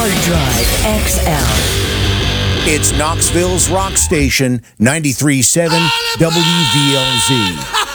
Drive XL. It's Knoxville's rock station, 93.7 WVLZ.